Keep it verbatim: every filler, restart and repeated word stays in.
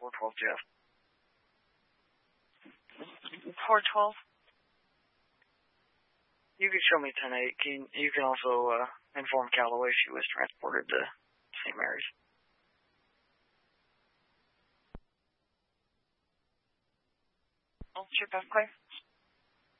four twelve Jeff. four twelve? You could show me ten eight. Can, you can also uh, inform Callaway she was transported to Saint Mary's. Ultra Beth Claire.